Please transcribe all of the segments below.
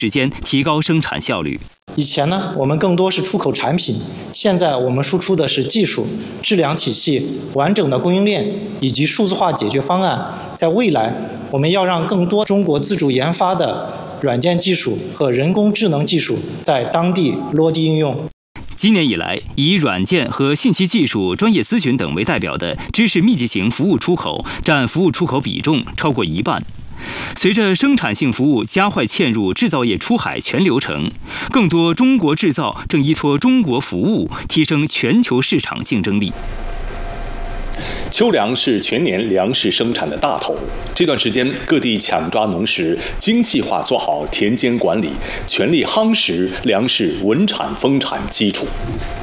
时间提高生产效率。 以前呢，我们更多是出口产品，现在我们输出的是技术、质量体系、完整的供应链以及数字化解决方案。在未来，我们要让更多中国自主研发的软件技术和人工智能技术在当地落地应用。 今年以来，以软件和信息技术、专业咨询等为代表的知识密集型服务出口占服务出口比重超过1半。随着生产性服务加快嵌入制造业出海全流程，更多中国制造正依托中国服务提升全球市场竞争力。 秋粮是全年粮食生产的大头，这段时间各地抢抓农时，精细化做好田间管理，全力夯实粮食稳产丰产基础。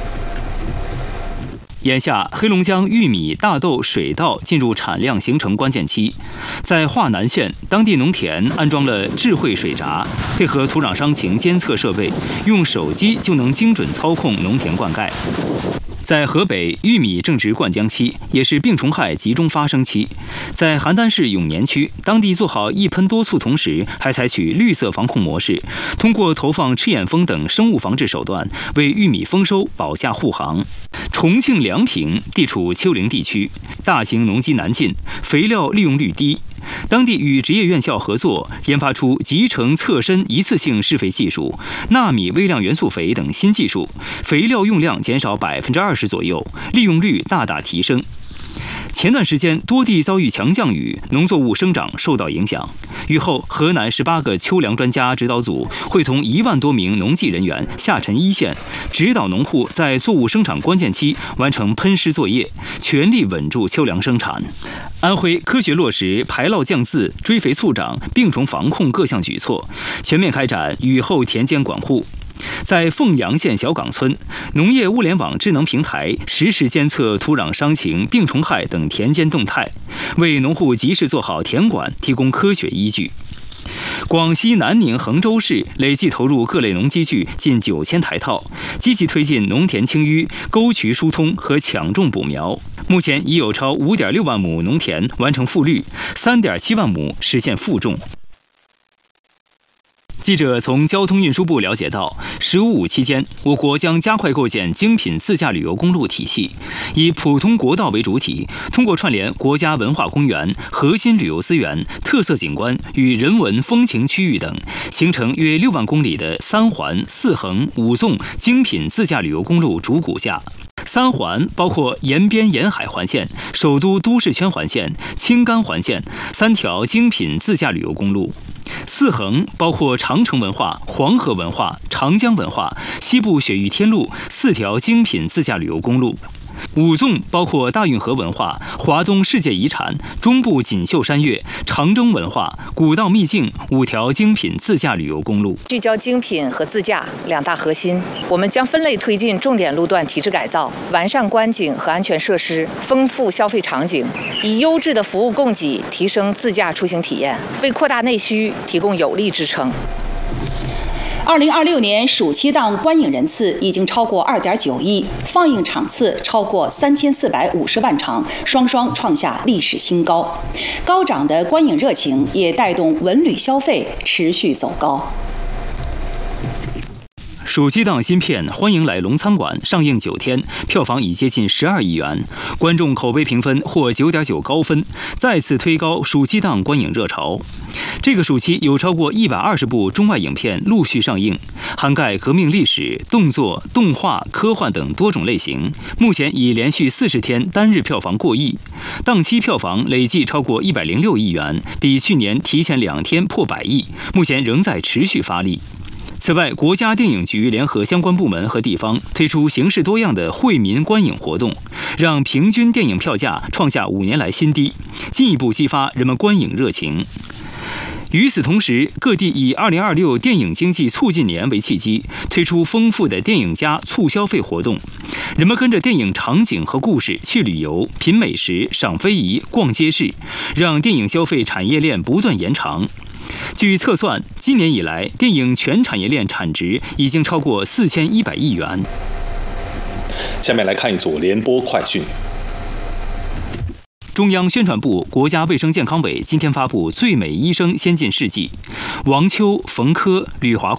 眼下，黑龙江玉米、大豆、水稻进入产量形成关键期。在华南县，当地农田安装了智慧水闸，配合土壤伤情监测设备，用手机就能精准操控农田灌溉。在河北，玉米正值灌浆期，也是病虫害集中发生期。在邯郸市永年区，当地做好一喷多促，同时还采取绿色防控模式，通过投放赤眼蜂等生物防治手段，为玉米丰收保驾护航。重庆梁平地处丘陵地区，大型农机南进，肥料利用率低。当地与职业院校合作，研发出集成侧身一次性施肥技术、纳米微量元素肥等新技术，肥料用量减少20%左右，利用率大大提升。前段时间多地遭遇强降雨，农作物生长受到影响。雨后，河南18个秋粮专家指导组会同1万多名农技人员下沉一线，指导农户在作物生产关键期完成喷施作业，全力稳住秋粮生产。安徽科学落实排涝降渍、追肥促长、病虫防控各项举措，全面开展雨后田间管护。在凤阳县小岗村，农业物联网智能平台实时监测土壤伤情、病虫害等田间动态，为农户及时做好田管提供科学依据。广西南宁衡州市累计投入各类农机具近9000台套，积极推进农田清淤、沟渠疏通和抢种补苗。目前已有超5.6万亩农田完成复绿，3.7万亩实现复种。记者从交通运输部了解到，15.5期间，我国将加快构建精品自驾旅游公路体系，以普通国道为主体，通过串联国家文化公园、核心旅游资源、特色景观与人文风情区域等，形成约6万公里的3环、4横、5纵精品自驾旅游公路主骨架。3环包括延边沿海环线、首都都市圈环线、青甘环线3条精品自驾旅游公路。4横包括长城文化、黄河文化、长江文化、西部雪域天路4条精品自驾旅游公路。5纵包括大运河文化、华东世界遗产、中部锦绣山岳、长征文化、古道秘境5条精品自驾旅游公路。 聚焦精品和自驾2大核心，我们将分类推进重点路段体制改造，完善观景和安全设施，丰富消费场景，以优质的服务供给提升自驾出行体验，为扩大内需提供有力支撑。 2026年暑期档观影人次已经超过2.9亿，放映场次超过3450万场，双双创下历史新高。高涨的观影热情也带动文旅消费持续走高。 暑期档新片《欢迎来龙餐馆》上映9天，票房已接近12亿元，观众口碑评分获9.9高分，再次推高暑期档观影热潮。这个暑期有超过120部中外影片陆续上映，涵盖革命历史、动作、动画、科幻等多种类型，目前已连续40天单日票房过亿，档期票房累计超过106亿元，比去年提前2天破100亿，目前仍在持续发力。此外，国家电影局联合相关部门和地方推出形式多样的惠民观影活动，让平均电影票价创下5年来新低，进一步激发人们观影热情。与此同时，各地以2026电影经济促进年为契机，推出丰富的电影加促消费活动，人们跟着电影场景和故事去旅游、品美食、赏非遗、逛街市，让电影消费产业链不断延长。据测算，今年以来，电影全产业链产值已经超过4100亿元。 下面来看一组联播快讯。 中央宣传部、国家卫生健康委今天发布最美医生先进事迹，王秋、冯科、吕华。